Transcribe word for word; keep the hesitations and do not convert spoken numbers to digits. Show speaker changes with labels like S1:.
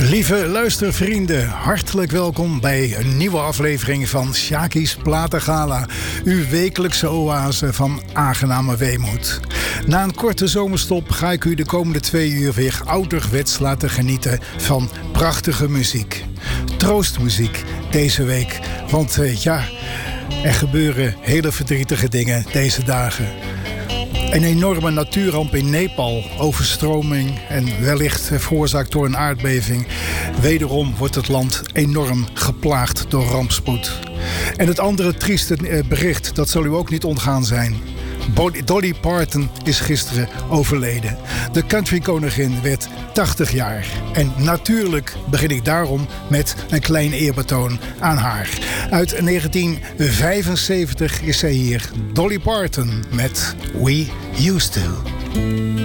S1: Lieve luistervrienden, hartelijk welkom bij een nieuwe aflevering van Sjaki's Platengala, uw wekelijkse oase van aangename weemoed. Na een korte zomerstop ga ik u de komende twee uur weer ouderwets laten genieten van prachtige muziek. Troostmuziek deze week, want uh, ja, er gebeuren hele verdrietige dingen deze dagen. Een enorme natuurramp in Nepal, overstroming en wellicht veroorzaakt door een aardbeving. Wederom wordt het land enorm geplaagd door rampspoed. En het andere trieste bericht, dat zal u ook niet ontgaan zijn. Dolly Parton is gisteren overleden. De countrykoningin werd tachtig jaar. En natuurlijk begin ik daarom met een klein eerbetoon aan haar. Uit negentien vijfenzeventig is zij hier. Dolly Parton met We Used To.